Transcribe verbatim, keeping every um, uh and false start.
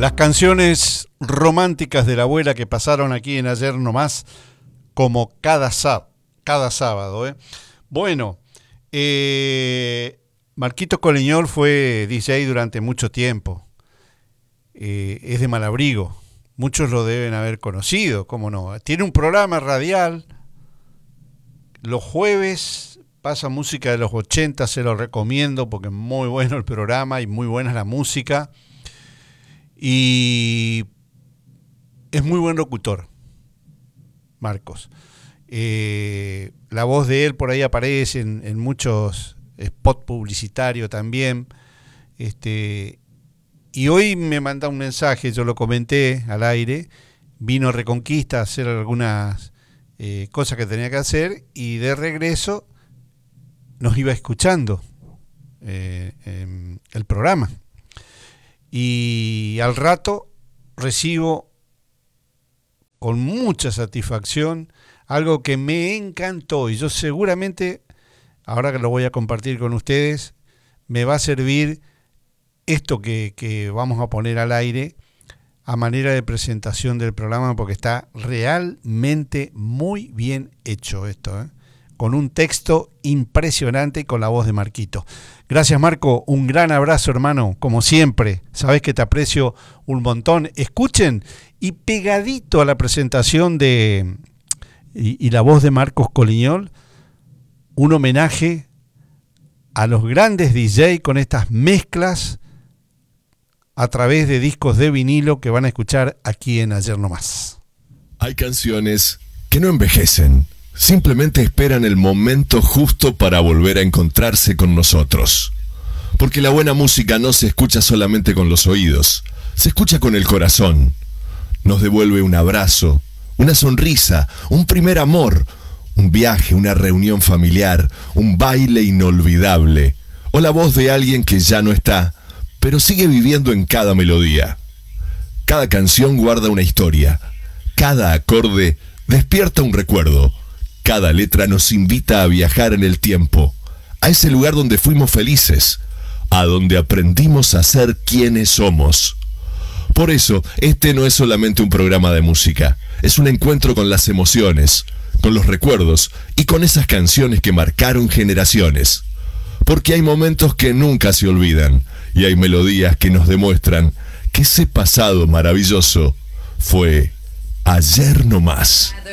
Las canciones románticas de la abuela que pasaron aquí en Ayer Nomás, como cada, sá- cada sábado. ¿eh? Bueno, eh, Marquito Coliñol fue D J durante mucho tiempo. Eh, es de Malabrigo. Muchos lo deben haber conocido, cómo no. Tiene un programa radial. Los jueves pasa música de los ochenta, se lo recomiendo porque es muy bueno el programa y muy buena la música. Y es muy buen locutor, Marcos. Eh, la voz de él por ahí aparece en, en muchos spots publicitarios también. Este, y hoy me manda un mensaje, yo lo comenté al aire, vino Reconquista a hacer algunas eh, cosas que tenía que hacer y de regreso nos iba escuchando eh, eh, el programa. Y al rato recibo con mucha satisfacción algo que me encantó y yo seguramente, ahora que lo voy a compartir con ustedes, me va a servir esto que, que vamos a poner al aire a manera de presentación del programa porque está realmente muy bien hecho esto, ¿eh? Con un texto impresionante y con la voz de Marquito. Gracias, Marco, un gran abrazo, hermano, como siempre. Sabés que te aprecio un montón. Escuchen, y pegadito a la presentación de y, y la voz de Marcos Coliñol, un homenaje a los grandes D J con estas mezclas a través de discos de vinilo que van a escuchar aquí en Ayer Nomás. Hay canciones que no envejecen. Simplemente esperan el momento justo para volver a encontrarse con nosotros. Porque la buena música no se escucha solamente con los oídos, se escucha con el corazón. Nos devuelve un abrazo, una sonrisa, un primer amor, un viaje, una reunión familiar, un baile inolvidable, o la voz de alguien que ya no está, pero sigue viviendo en cada melodía. Cada canción guarda una historia, cada acorde despierta un recuerdo. Cada letra nos invita a viajar en el tiempo, a ese lugar donde fuimos felices, a donde aprendimos a ser quienes somos. Por eso, este no es solamente un programa de música, es un encuentro con las emociones, con los recuerdos y con esas canciones que marcaron generaciones. Porque hay momentos que nunca se olvidan y hay melodías que nos demuestran que ese pasado maravilloso fue ayer nomás.